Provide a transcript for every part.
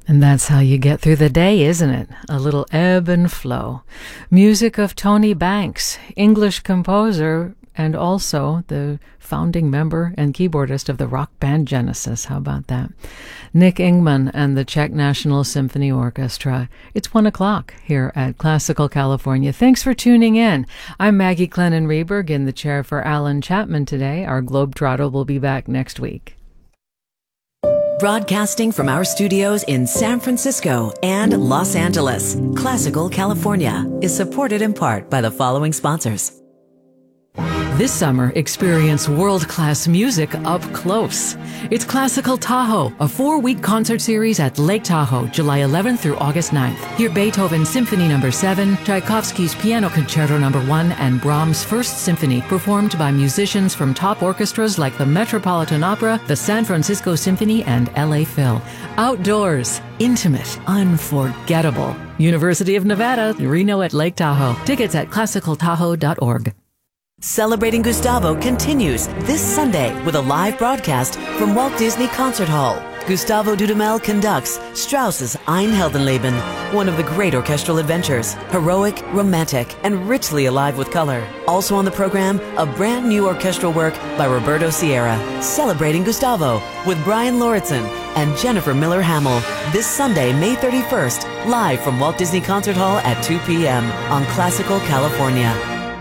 And that's how you get through the day, isn't it? A little ebb and flow. Music of Tony Banks, English composer and also the founding member and keyboardist of the rock band Genesis. How about that? Nick Ingman and the Czech National Symphony Orchestra. It's 1 o'clock here at Classical California. Thanks for tuning in. I'm Maggie Clennon-Reberg in the chair for Alan Chapman today. Our Globetrotter will be back next week. Broadcasting from our studios in San Francisco and Los Angeles, Classical California is supported in part by the following sponsors. This summer, experience world-class music up close. It's Classical Tahoe, a 4-week concert series at Lake Tahoe, July 11th through August 9th. Hear Beethoven's Symphony No. 7, Tchaikovsky's Piano Concerto No. 1, and Brahms' First Symphony, performed by musicians from top orchestras like the Metropolitan Opera, the San Francisco Symphony, and LA Phil. Outdoors, intimate, unforgettable. University of Nevada, Reno at Lake Tahoe. Tickets at classicaltahoe.org. Celebrating Gustavo continues this Sunday with a live broadcast from Walt Disney Concert Hall. Gustavo Dudamel conducts Strauss's Ein Heldenleben, one of the great orchestral adventures, heroic, romantic, and richly alive with color. Also on the program, a brand new orchestral work by Roberto Sierra, Celebrating Gustavo, with Brian Lauritsen and Jennifer Miller Hamill, this Sunday, May 31st, live from Walt Disney Concert Hall at 2 p.m. on Classical California.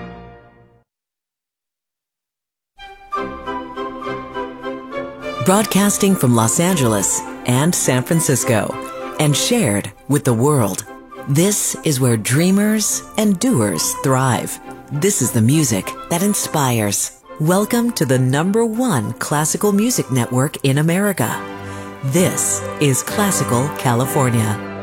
Broadcasting from Los Angeles and San Francisco, and shared with the world. This is where dreamers and doers thrive. This is the music that inspires. Welcome to the #1 classical music network in America. This is Classical California.